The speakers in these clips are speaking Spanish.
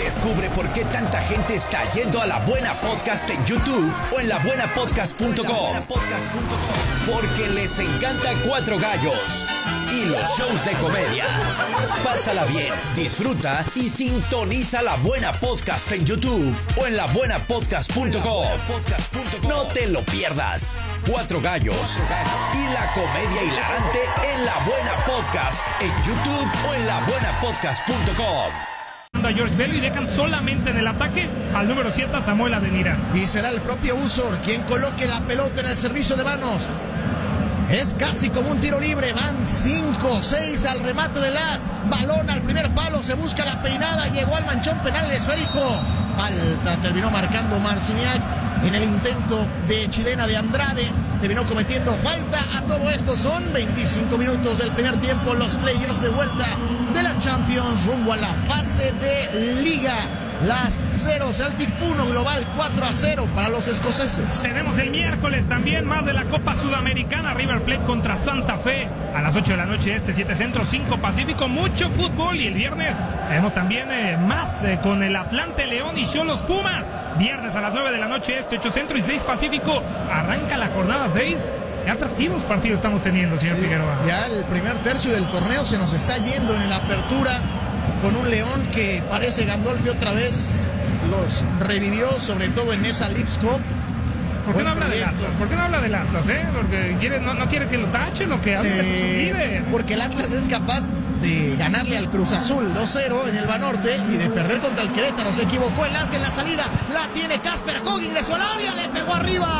Descubre por qué tanta gente está yendo a La Buena Podcast en YouTube o en labuenapodcast.com. Porque les encanta Cuatro Gallos y los shows de comedia. Pásala bien, disfruta y sintoniza La Buena Podcast en YouTube o en labuenapodcast.com. No te lo pierdas. Cuatro Gallos y la comedia hilarante en La Buena Podcast en YouTube o en labuenapodcast.com. A George Bello y dejan solamente en el ataque al número 7 Samuel Adenirán. Y será el propio Usor quien coloque la pelota en el servicio de manos. Es casi como un tiro libre, van 5-6 al remate de Las. Balón al primer palo, se busca la peinada, llegó al manchón penal el esférico. Falta, terminó marcando Marciniak en el intento de chilena de Andrade. Terminó cometiendo falta. A todo esto son 25 minutos del primer tiempo, los playoffs de vuelta de la Champions rumbo a la fase de Liga. Las 0, Celtic 1, global 4-0 para los escoceses. Tenemos el miércoles también más de la Copa Sudamericana, River Plate contra Santa Fe a las 8 de la noche 7 Centro, 5 Pacífico, mucho fútbol. Y el viernes tenemos también más con el Atlante León y Xolos Pumas, viernes a las 9 de la noche 8 Centro y 6 Pacífico, arranca la jornada 6. Qué atractivos partidos estamos teniendo, señor Figueroa. Ya el primer tercio del torneo se nos está yendo en la apertura, con un León que parece Gandolfi otra vez los revivió, sobre todo en esa Leagues Cup. ¿Por qué no habla del Atlas? ¿Por qué no habla del Atlas, Porque no quiere que lo tachen o que hable de su líder. Porque el Atlas es capaz de ganarle al Cruz Azul 2-0 en el Banorte y de perder contra el Querétaro. Se equivocó el Asque en la salida, la tiene Casper Hogg, ingresó al área, le pegó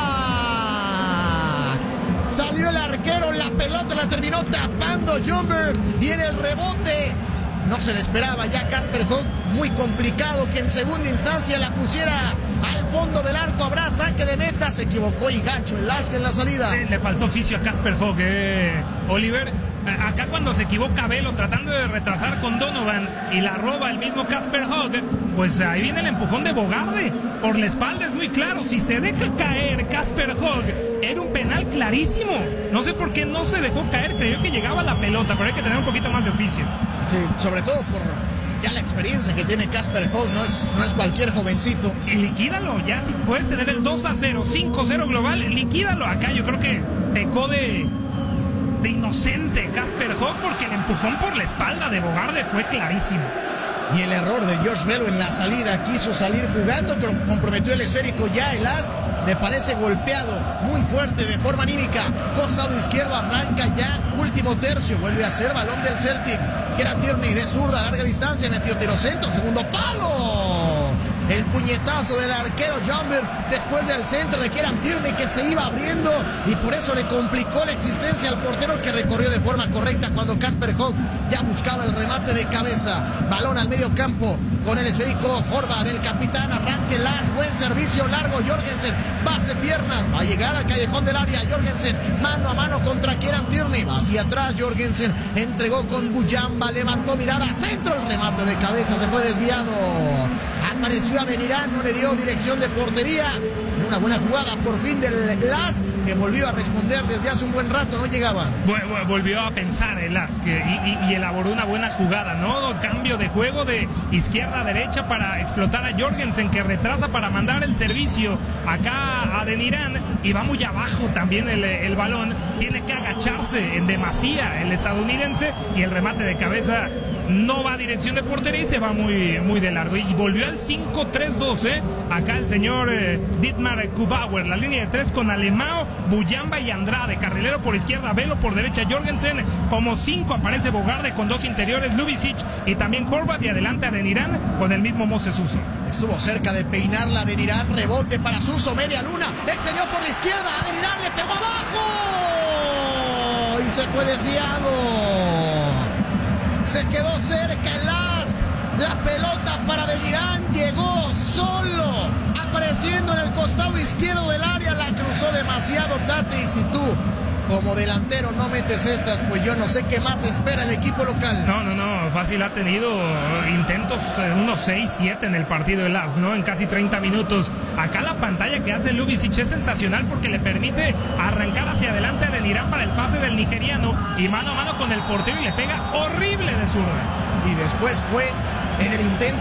arriba. Salió el arquero, la pelota la terminó tapando Ljungberg y en el rebote no se le esperaba ya Casper Hogg, muy complicado que en segunda instancia la pusiera al fondo del arco, habrá saque de meta, se equivocó y gacho el Asque en la salida. Le faltó oficio a Casper Hogg, Oliver. Acá cuando se equivoca Velo tratando de retrasar con Donovan y la roba el mismo Casper Hogg, pues ahí viene el empujón de Bogarde por la espalda, es muy claro. Si se deja caer Casper Hogg, era un penal clarísimo. No sé por qué no se dejó caer, creyó que llegaba la pelota, pero hay que tener un poquito más de oficio. Sí, sobre todo por ya la experiencia que tiene Casper Hogg, no es cualquier jovencito. Y liquídalo, ya si puedes tener el 2-0, 5-0 global, liquídalo. Acá yo creo que pecó de inocente Casper Hogg porque el empujón por la espalda de Bogarde fue clarísimo. Y el error de George Bello en la salida, quiso salir jugando, pero comprometió el esférico ya. El As le parece golpeado muy fuerte de forma anímica. Costado izquierdo, arranca ya último tercio, vuelve a ser balón del Celtic. Kieran Tierney de zurda a larga distancia, metió tiro centro, segundo palo. El puñetazo del arquero Ljungberg después del centro de Kieran Tierney que se iba abriendo y por eso le complicó la existencia al portero, que recorrió de forma correcta cuando Casper Hogg ya buscaba el remate de cabeza. Balón al medio campo con el esférico Horva del capitán, arranque Las, buen servicio largo Jorgensen, base piernas, va a llegar al callejón del área. Jorgensen mano a mano contra Kieran Tierney, va hacia atrás Jorgensen, entregó con Bujamba, levantó mirada, centro, el remate de cabeza se fue desviado. Apareció Adenirán, no le dio dirección de portería. Una buena jugada por fin del Las, que volvió a responder desde hace un buen rato, no llegaba. Volvió a pensar el Las y elaboró una buena jugada, ¿no? Cambio de juego de izquierda a derecha para explotar a Jorgensen, que retrasa para mandar el servicio acá a Adenirán y va muy abajo también el balón. Tiene que agacharse en demasía el estadounidense y el remate de cabeza no va a dirección de portería y se va muy, muy de largo. Y volvió al 5-3-2, acá el señor Dietmar Kubauer, la línea de 3 con Alemão, Bujamba y Andrade, carrilero por izquierda, Velo por derecha, Jorgensen, como 5 aparece Bogarde con 2 interiores, Ljubicic y también Horvath, y adelante Adenirán con el mismo Moses Suso. Estuvo cerca de peinarla Adenirán, rebote para Suso, media luna, extendió por la izquierda, Adenirán le pegó abajo y se fue desviado. Se quedó cerca el As, la pelota para Adenirán, llegó solo, apareciendo en el costado izquierdo del área, la cruzó demasiado Tate, y si tú como delantero no metes estas, pues yo no sé qué más espera el equipo local. No, fácil ha tenido intentos, unos 6-7 en el partido del As, ¿no? En casi 30 minutos. Acá la pantalla que hace Ljubicic es sensacional porque le permite arrancar hacia adelante a Adenirán para el pase del nigeriano y mano a mano con el portero y le pega horrible de zurda. Y después fue en el intento